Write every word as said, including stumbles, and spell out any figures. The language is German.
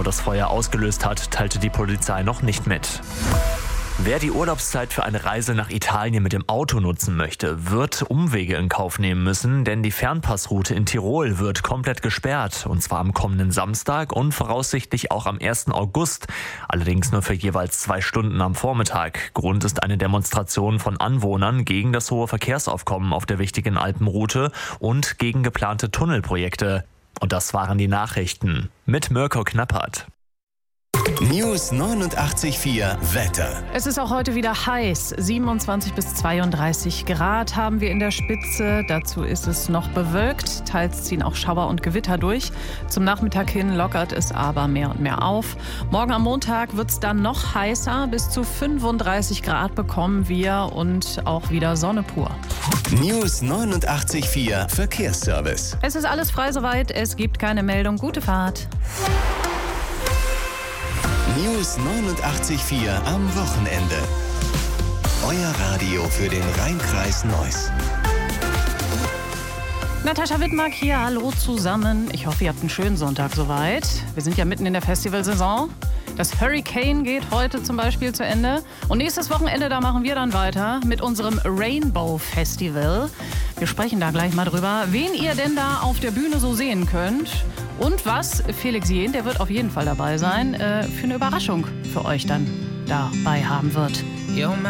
das Feuer ausgelöst hat, teilte die Polizei noch nicht mit. Wer die Urlaubszeit für eine Reise nach Italien mit dem Auto nutzen möchte, wird Umwege in Kauf nehmen müssen, denn die Fernpassroute in Tirol wird komplett gesperrt, und zwar am kommenden Samstag und voraussichtlich auch am ersten August, allerdings nur für jeweils zwei Stunden am Vormittag. Grund ist eine Demonstration von Anwohnern gegen das hohe Verkehrsaufkommen auf der wichtigen Alpenroute und gegen geplante Tunnelprojekte. Und das waren die Nachrichten mit Mirko Knappert. News neunundachtzig Komma vier Wetter. Es ist auch heute wieder heiß. siebenundzwanzig bis zweiunddreißig Grad haben wir in der Spitze. Dazu ist es noch bewölkt. Teils ziehen auch Schauer und Gewitter durch. Zum Nachmittag hin lockert es aber mehr und mehr auf. Morgen am Montag wird es dann noch heißer. Bis zu fünfunddreißig Grad bekommen wir und auch wieder Sonne pur. News neunundachtzig Komma vier Verkehrsservice. Es ist alles frei soweit. Es gibt keine Meldung. Gute Fahrt. News neunundachtzig Komma vier am Wochenende. Euer Radio für den Rhein-Kreis Neuss. Natascha Wittmark hier, hallo zusammen. Ich hoffe, ihr habt einen schönen Sonntag soweit. Wir sind ja mitten in der Festivalsaison. Das Hurricane geht heute zum Beispiel zu Ende. Und nächstes Wochenende, da machen wir dann weiter mit unserem Rainbow Festival. Wir sprechen da gleich mal drüber, wen ihr denn da auf der Bühne so sehen könnt. Und was Felix Jähn, der wird auf jeden Fall dabei sein, äh, für eine Überraschung für euch dann dabei haben wird.